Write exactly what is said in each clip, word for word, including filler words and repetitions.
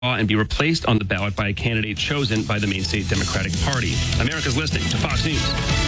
and be replaced on the ballot by a candidate chosen by the Maine State Democratic Party. America's listening to Fox News.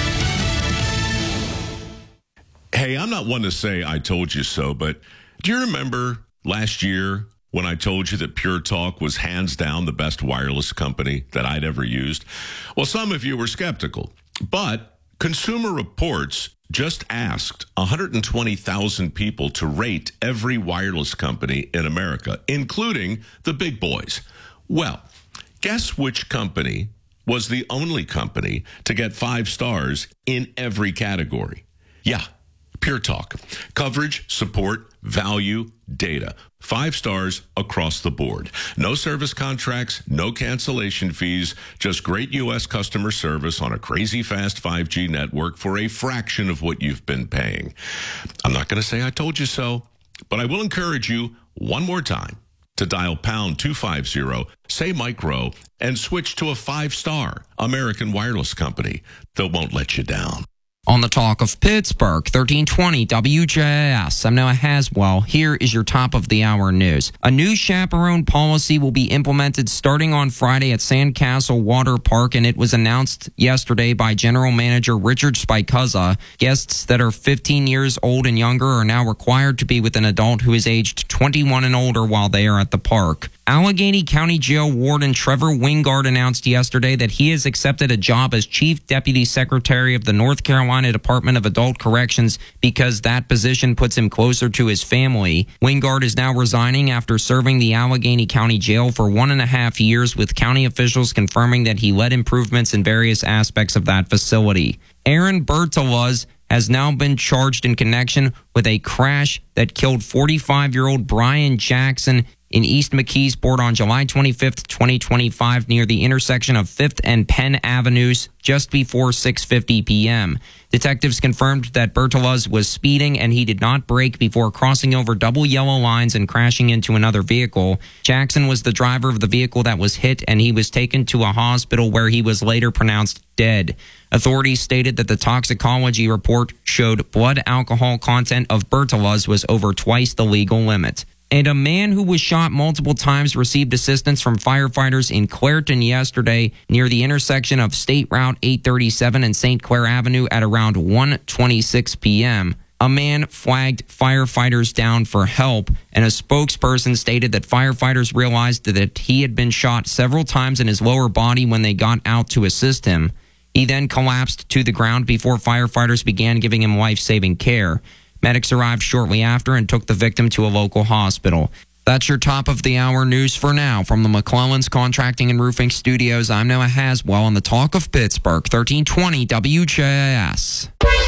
Hey, I'm not one to say I told you so, but do you remember last year when I told you that Pure Talk was hands down the best wireless company that I'd ever used? Well, some of you were skeptical, but Consumer Reports just asked one hundred twenty thousand people to rate every wireless company in America, including the big boys. Well, guess which company was the only company to get five stars in every category? Yeah, Pure Talk. Coverage, support, value, data. Five stars across the board. No service contracts, no cancellation fees, just great U S customer service on a crazy fast five G network for a fraction of what you've been paying. I'm not going to say I told you so, but I will encourage you one more time to dial pound two fifty, say Micro, and switch to a five-star American wireless company that won't let you down. On the Talk of Pittsburgh, thirteen twenty W J A S. I'm Noah Haswell. Here is your top of the hour news. A new chaperone policy will be implemented starting on Friday at Sandcastle Water Park, and it was announced yesterday by General Manager Richard Spicuzza. Guests that are fifteen years old and younger are now required to be with an adult who is aged twenty-one and older while they are at the park. Allegheny County Jail Warden Trevor Wingard announced yesterday that he has accepted a job as Chief Deputy Secretary of the North Carolina Department of Adult Corrections because that position puts him closer to his family. Wingard is now resigning after serving the Allegheny County Jail for one and a half years, with county officials confirming that he led improvements in various aspects of that facility. Aaron Bertoluz has now been charged in connection with a crash that killed forty-five-year-old Brian Jackson in East McKeesport on July twenty-fifth, twenty twenty-five, near the intersection of fifth and Penn Avenues, just before six fifty p.m. Detectives confirmed that Bertoluz was speeding and he did not brake before crossing over double yellow lines and crashing into another vehicle. Jackson was the driver of the vehicle that was hit, and he was taken to a hospital where he was later pronounced dead. Authorities stated that the toxicology report showed blood alcohol content of Bertoluz was over twice the legal limit. And a man who was shot multiple times received assistance from firefighters in Clairton yesterday near the intersection of State Route eight thirty-seven and Saint Clair Avenue at around one twenty-six p.m. A man flagged firefighters down for help, and a spokesperson stated that firefighters realized that he had been shot several times in his lower body when they got out to assist him. He then collapsed to the ground before firefighters began giving him life-saving care. Medics arrived shortly after and took the victim to a local hospital. That's your top of the hour news for now. From the McClellan's Contracting and Roofing Studios, I'm Noah Haswell on the Talk of Pittsburgh, thirteen twenty W J A S.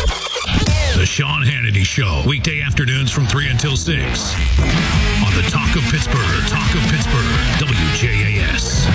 The Sean Hannity Show, weekday afternoons from three until six. On the Talk of Pittsburgh, Talk of Pittsburgh, W J A S.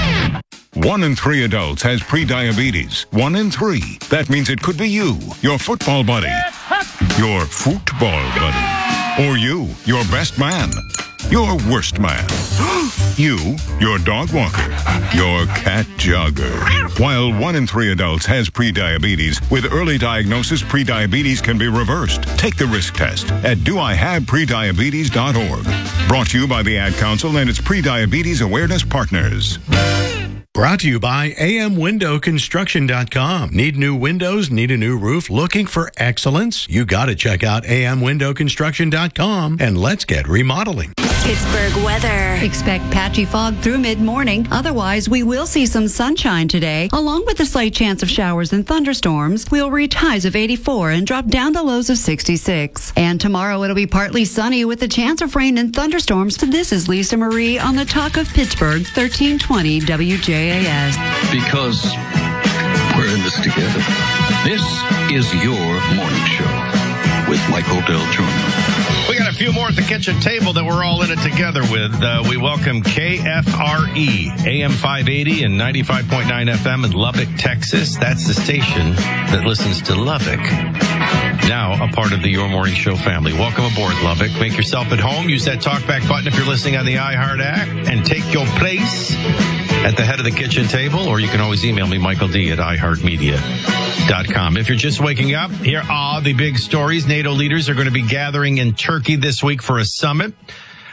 One in three adults has prediabetes. One in three. That means it could be you, your football buddy, your football buddy, or you, your best man, your worst man, you, your dog walker, your cat jogger. While one in three adults has prediabetes, with early diagnosis, prediabetes can be reversed. Take the risk test at do I have prediabetes dot org. Brought to you by the Ad Council and its prediabetes awareness partners. Brought to you by A M Window Construction dot com. Need new windows? Need a new roof? Looking for excellence? You got to check out A M Window Construction dot com and let's get remodeling. Pittsburgh weather. Expect patchy fog through mid-morning. Otherwise, we will see some sunshine today, along with a slight chance of showers and thunderstorms. We'll reach highs of eighty-four and drop down to lows of sixty-six. And tomorrow it'll be partly sunny with a chance of rain and thunderstorms. This is Lisa Marie on the Talk of Pittsburgh, thirteen twenty W J A S. Because we're in this together. This is your morning show with Michael Del Turno. We got a few more at the kitchen table that we're all in it together with. Uh, we welcome K F R E, A M five eighty and ninety-five point nine F M in Lubbock, Texas. That's the station that listens to Lubbock. Now a part of the Your Morning Show family. Welcome aboard, Lubbock. Make yourself at home. Use that talkback button if you're listening on the iHeart app and take your place at the head of the kitchen table, or you can always email me, Michael D at i heart media dot com. If you're just waking up, here are the big stories. NATO leaders are going to be gathering in Turkey this week for a summit.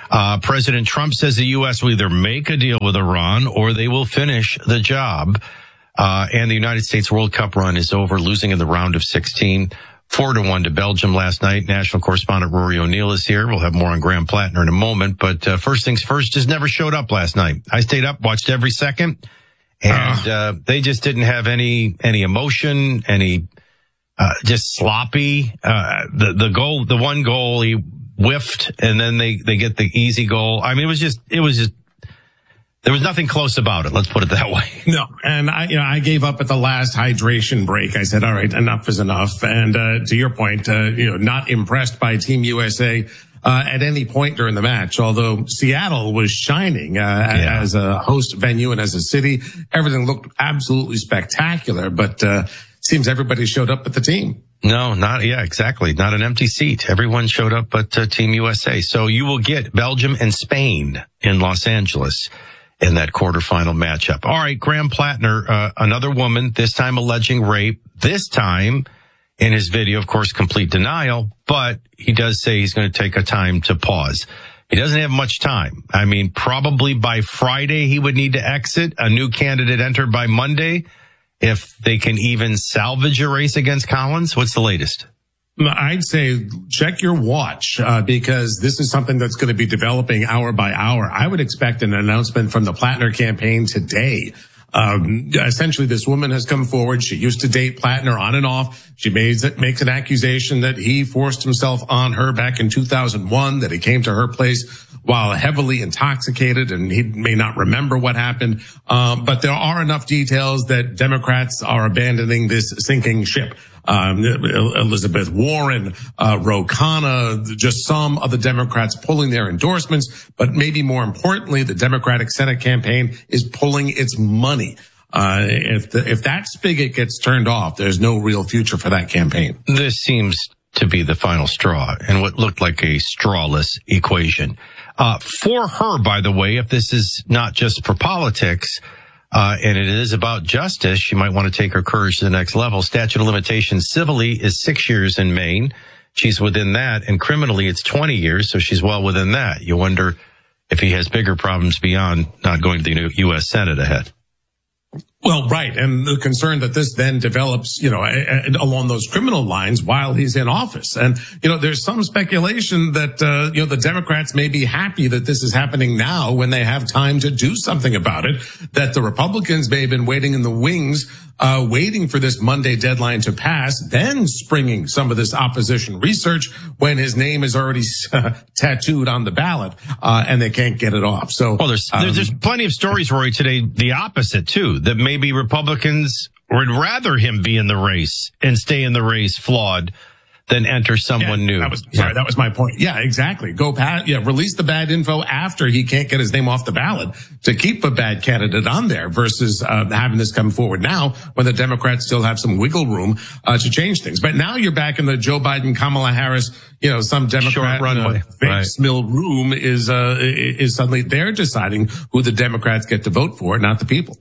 Uh, President Trump says the U S will either make a deal with Iran or they will finish the job. Uh, and the United States World Cup run is over, losing in the round of sixteen. Four to one to Belgium last night. National correspondent Rory O'Neill is here. We'll have more on Graham Plattner in a moment. But uh, first things first, just never showed up last night. I stayed up, watched every second, and uh, they just didn't have any any emotion, any uh, just sloppy. Uh, the the goal, the one goal, he whiffed, and then they they get the easy goal. I mean, it was just it was just. There was nothing close about it. Let's put it that way. No. And I, you know, I gave up at the last hydration break. I said, all right, enough is enough. And, uh, to your point, uh, you know, not impressed by Team U S A, uh, at any point during the match, although Seattle was shining, uh, yeah. as a host venue and as a city. Everything looked absolutely spectacular, but, uh, seems everybody showed up at the team. No, not, yeah, exactly. Not an empty seat. Everyone showed up at uh, Team U S A. So you will get Belgium and Spain in Los Angeles in that quarterfinal matchup. All right, Graham Plattner, uh, another woman, this time alleging rape, this time in his video, of course, complete denial, but he does say he's going to take a time to pause. He doesn't have much time. I mean, probably by Friday he would need to exit, a new candidate entered by Monday, if they can even salvage a race against Collins. What's the latest? I'd say check your watch, uh, because this is something that's going to be developing hour by hour. I would expect an announcement from the Plattner campaign today. Um, essentially, this woman has come forward. She used to date Plattner on and off. She makes, makes an accusation that he forced himself on her back in two thousand one, that he came to her place while heavily intoxicated, and he may not remember what happened. Um, but there are enough details that Democrats are abandoning this sinking ship. Um, Elizabeth Warren, uh, Ro Khanna, just some of the Democrats pulling their endorsements. But maybe more importantly, the Democratic Senate campaign is pulling its money. Uh, if the, if that spigot gets turned off, there's no real future for that campaign. This seems to be the final straw and what looked like a strawless equation. Uh, for her, by the way, if this is not just for politics, Uh, and it is about justice, she might want to take her courage to the next level. Statute of limitations civilly is six years in Maine. She's within that. And criminally, it's twenty years. So she's well within that. You wonder if he has bigger problems beyond not going to the U S Senate ahead. Well, right. And the concern that this then develops, you know, along those criminal lines while he's in office. And, you know, there's some speculation that, uh, you know, the Democrats may be happy that this is happening now when they have time to do something about it, that the Republicans may have been waiting in the wings, uh, waiting for this Monday deadline to pass, then springing some of this opposition research when his name is already uh, tattooed on the ballot, uh, and they can't get it off. So, well, there's, um, there's, there's plenty of stories, Rory, today, the opposite too, that maybe Republicans would rather him be in the race and stay in the race flawed than enter someone yeah, new. That was, sorry, yeah. that was my point. Yeah, exactly. Go pat, yeah, release the bad info after he can't get his name off the ballot to keep a bad candidate on there versus, uh, having this come forward now when the Democrats still have some wiggle room, uh, to change things. But now you're back in the Joe Biden, Kamala Harris, you know, some Democrat runway, right. mill room is, uh, is suddenly they're deciding who the Democrats get to vote for, not the people.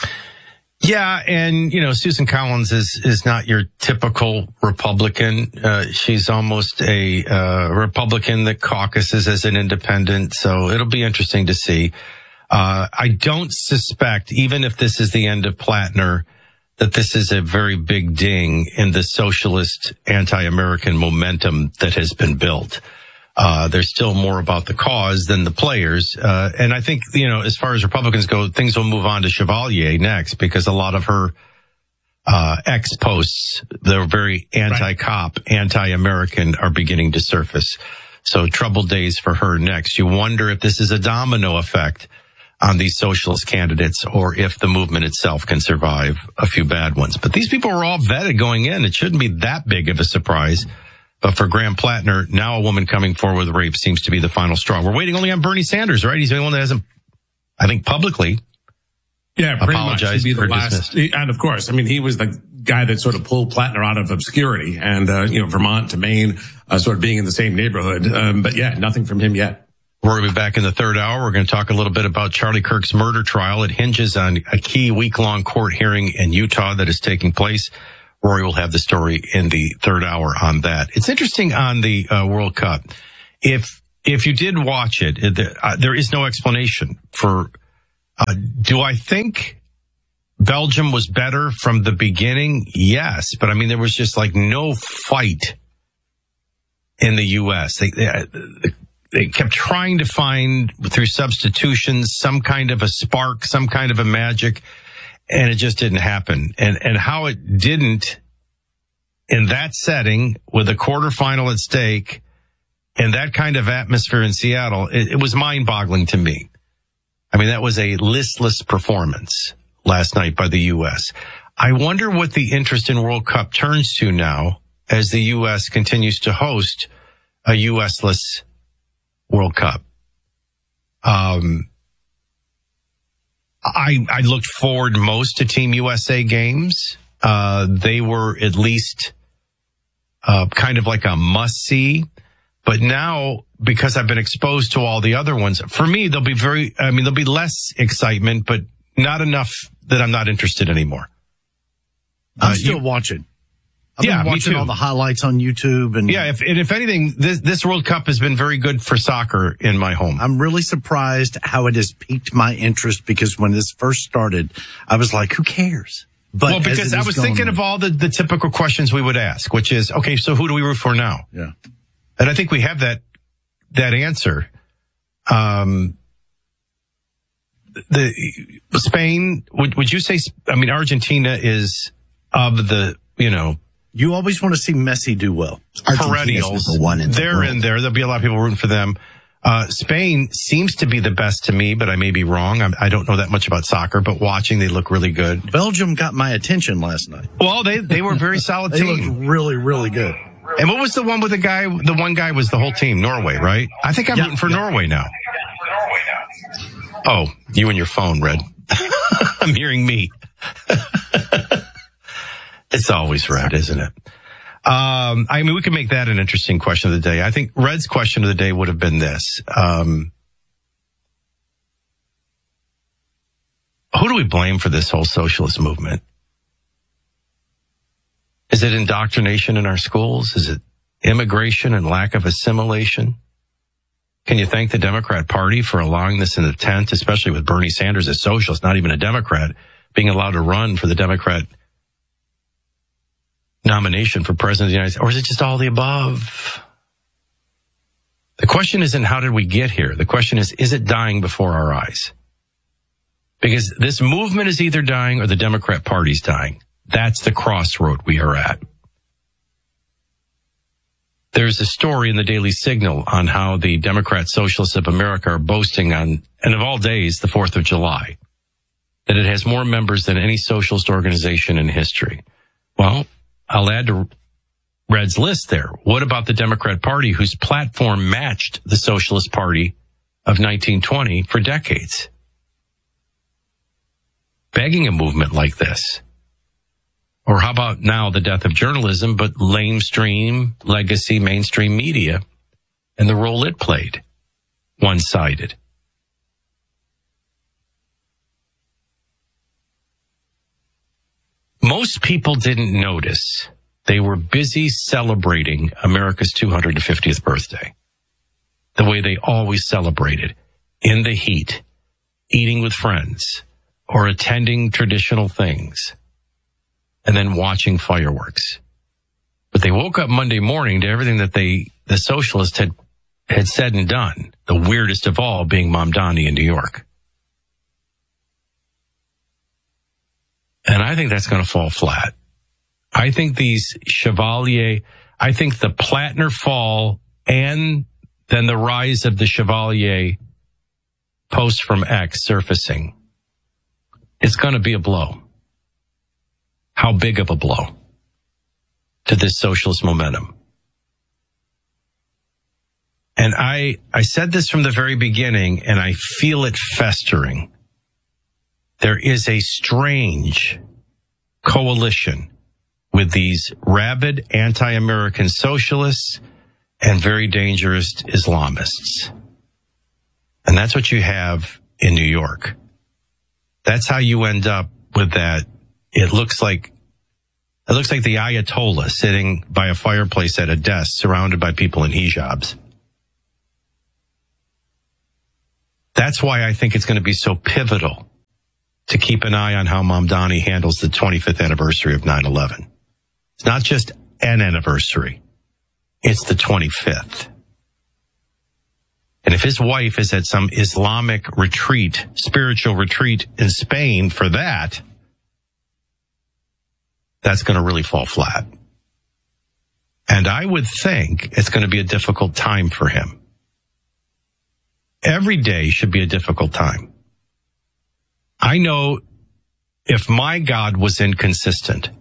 Yeah, and, you know, Susan Collins is, is not your typical Republican. Uh, she's almost a, uh, Republican that caucuses as an independent, so it'll be interesting to see. Uh, I don't suspect, even if this is the end of Plattner, that this is a very big ding in the socialist anti-American momentum that has been built. Uh, there's still more about the cause than the players. Uh, and I think, you know, as far as Republicans go, things will move on to Chevalier next because a lot of her, uh, ex posts, they're very anti-cop, anti-American are beginning to surface. So troubled days for her next. You wonder if this is a domino effect on these socialist candidates or if the movement itself can survive a few bad ones. But these people were all vetted going in. It shouldn't be that big of a surprise. But for Graham Plattner, now a woman coming forward with rape seems to be the final straw. We're waiting only on Bernie Sanders, right? He's the only one that hasn't, I think, publicly yeah, pretty apologized much be the or last, dismissed. And of course, I mean, he was the guy that sort of pulled Plattner out of obscurity and, uh, you know, Vermont to Maine, uh, sort of being in the same neighborhood. Um, but yeah, nothing from him yet. We're going to be back in the third hour. We're going to talk a little bit about Charlie Kirk's murder trial. It hinges on a key week-long court hearing in Utah that is taking place. Rory will have the story in the third hour on that. It's interesting on the uh, World Cup. If if you did watch it, it uh, there is no explanation for, uh, do I think Belgium was better from the beginning? Yes. But I mean, there was just like no fight in the U S. They, they, they kept trying to find through substitutions some kind of a spark, some kind of a magic, and it just didn't happen. And, and how it didn't in that setting with a quarterfinal at stake and that kind of atmosphere in Seattle, it, it was mind-boggling to me. I mean, that was a listless performance last night by the U S. I wonder what the interest in World Cup turns to now as the U S continues to host a U S-less World Cup. Um, I, I looked forward most to Team U S A games. Uh, they were at least uh, kind of like a must-see. But now, because I've been exposed to all the other ones, for me, they'll be very, I mean, there'll be less excitement, but not enough that I'm not interested anymore. I'm uh, still you, watching. I've yeah, been watching me too. all the highlights on YouTube. And yeah, if, and if anything, this, this World Cup has been very good for soccer in my home. I'm really surprised how it has piqued my interest because when this first started, I was like, who cares? But well, because I was thinking on, of all the, the typical questions we would ask, which is, okay, so who do we root for now? Yeah. And I think we have that, that answer. Um, the Spain, would, would you say, I mean, Argentina is of the, you know, you always want to see Messi do well. Perennials. The one in the They're world. in there. There'll be a lot of people rooting for them. Uh, Spain seems to be the best to me, but I may be wrong. I'm, I don't know that much about soccer, but watching, they look really good. Belgium got my attention last night. Well, they, they were a very solid they team. They looked really, really good. And what was the one with the guy? The one guy was the whole team, Norway, right? I think I'm yeah, rooting for yeah. Norway now. Oh, you and your phone, Red. I'm hearing me. It's always Red, isn't it? Um, I mean, we could make that an interesting question of the day. I think Red's question of the day would have been this. Um, who do we blame for this whole socialist movement? Is it indoctrination in our schools? Is it immigration and lack of assimilation? Can you thank the Democrat Party for allowing this in the tent, especially with Bernie Sanders as socialist, not even a Democrat, being allowed to run for the Democrat nomination for president of the United States? Or is it just all the above? The question isn't how did we get here? The question is, is it dying before our eyes? Because this movement is either dying or the Democrat Party's dying. That's the crossroad we are at. There's a story in the Daily Signal on how the Democrat Socialists of America are boasting on, and of all days, the fourth of July, that it has more members than any socialist organization in history. Well, I'll add to Red's list there. What about the Democrat Party, whose platform matched the Socialist Party of nineteen twenty for decades? Begging a movement like this. Or how about now the death of journalism, but lamestream, legacy, mainstream media and the role it played? One-sided. Most people didn't notice. They were busy celebrating America's two hundred fiftieth birthday. The way they always celebrated, in the heat, eating with friends, or attending traditional things, and then watching fireworks. But they woke up Monday morning to everything that they, the socialists had, had said and done, the weirdest of all being Mamdani in New York. And I think that's going to fall flat. I think these Chevalier, I think the Plattner fall and then the rise of the Chevalier post from X surfacing, it's going to be a blow. How big of a blow to this socialist momentum? And I, I said this from the very beginning, and I feel it festering. There is a strange coalition with these rabid anti-American socialists and very dangerous Islamists. And that's what you have in New York. That's how you end up with that. It looks like, it looks like the Ayatollah sitting by a fireplace at a desk surrounded by people in hijabs. That's why I think it's going to be so pivotal to keep an eye on how Mamdani handles the twenty-fifth anniversary of nine eleven. It's not just an anniversary. It's the twenty-fifth. And if his wife is at some Islamic retreat, spiritual retreat in Spain for that, that's going to really fall flat. And I would think it's going to be a difficult time for him. Every day should be a difficult time. I know if my God was inconsistent,